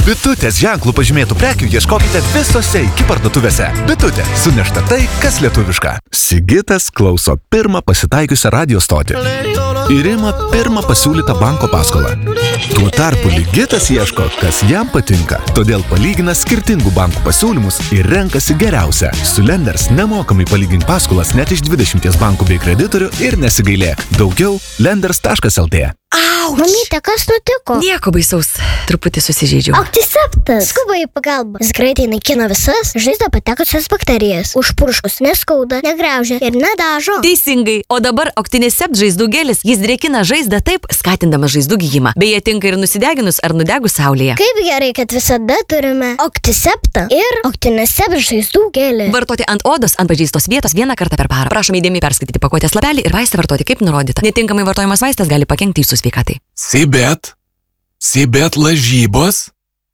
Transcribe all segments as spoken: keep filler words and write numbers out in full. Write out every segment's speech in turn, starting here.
Bitutės ženklų pažymėtų prekių ieškokite visose iki parduotuvėse. Bitutė – sunešta tai, kas lietuviška. Sigitas klauso pirmą pasitaikiusią radio stotį ir ima pirmą pasiūlytą banko paskolą. Tuo tarpu Ligitas ieško, kas jam patinka. Todėl palygina skirtingų bankų pasiūlymus ir renkasi geriausią. Su Lenders nemokamai palygink paskolas net iš dvidešimties bankų bei kreditorių ir nesigailėk. Daugiau lenders taškas el tė. Au, mamyte, kas nutiko? Nieko baisaus, truputį susižeidžiau. Aktiseptas. Skuba į pagalbą. Jis greitai naikina visas žaizdą patekusias bakterijas. Užpurškus neskauda, negraužia ir nedažo. Teisingai. O dabar Octinisept žaizdų gelis. Jis drėkina žaizdą taip, skatindamas žaizdų gijimą. Beje, tinka ir nusideginus ar nudegus saulėje. Kaip gerai, kad visada turime Octiseptą ir Octinisept žaizdų gelį. Vartoti ant odos, ant pažeistos vietos vieną kartą per parą. Prašom įdėmiai perskaityti pakuotės lapelį ir vaistą vartoti kaip nurodyta. Netinkamai vartojamas vaistas gali pakenkti jūsų sveikatai. Sibet, Sibet lažybos,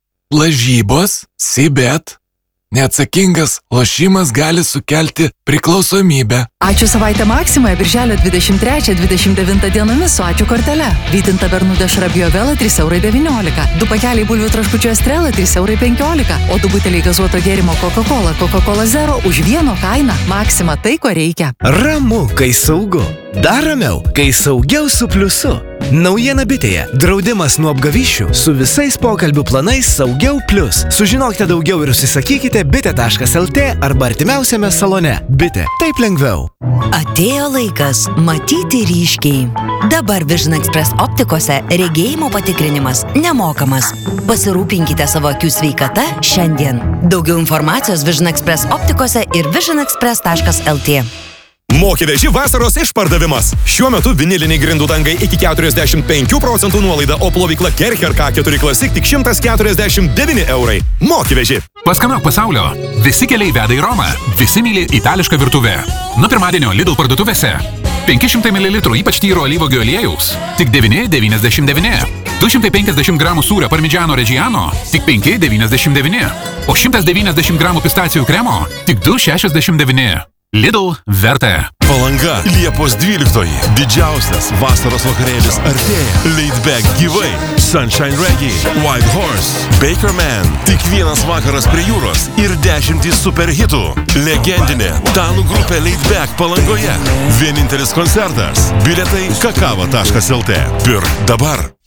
lažybos, Sibet. Neatsakingas lošimas gali sukelti priklausomybę. Ačiū savaitę Maksimoje birželio dvidešimt trečią dvidešimt devintą dienomis su ačiū kortele. Vytinta Bernų dešrabio vela trys eurai devyniolika. Du pakeliai bulvių traškučių Estrela trys eurai penkiolika. O du buteliai gazuoto gėrimo Coca-Cola, Coca-Cola Zero už vieno kainą. Maksima tai, ko reikia. Ramu, kai saugu. Dar ramiau, kai saugiau su pliusu. Naujiena Bitėje. Draudimas nuo apgavyščių su visais pokalbių planais Saugiau Plius. Sužinokite daugiau ir užsisakykite bitė taškas el tė arba artimiausiame salone. Bitė. Taip lengviau. Atėjo laikas matyti ryškiai. Dabar Vision Express optikose regėjimo patikrinimas nemokamas. Pasirūpinkite savo akių sveikata šiandien. Daugiau informacijos Vision Express optikose ir vision express taškas el tė. Moki-veži vasaros išpardavimas. Šiuo metu viniliniai grindų dangai iki keturiasdešimt penkių procentų nuolaida, o plovykla Kercher K keturi Classic tik šimtas keturiasdešimt devyni eurai. Moki-veži. Paskanauk pasaulio. Visi keliai veda į Romą. Visi myli itališką virtuvę. Nuo pirmadienio Lidl parduotuvėse. penki šimtai mililitrų ypač tyro alyvuogių aliejaus. Tik devyni devyniasdešimt devyni. du šimtai penkiasdešimt gramų sūrio Parmigiano Reggiano. Tik penki devyniasdešimt devyni. O šimtas devyniasdešimt gramų pistacijų kremo. Tik du šešiasdešimt devyni. Lidl verta. Palanga, Liepos dvyliktoji. Didžiausias vasaros vakarėlis artėja. Laid Back gyvai. Sunshine Reggae, White Horse, Baker Man. Tik vienas vakaras prie jūros ir dešimtys super hitų. Legendinė danų grupė Laid Back Palangoje. Vienintelis koncertas. Bilietai kakava taškas el tė. Pirk dabar.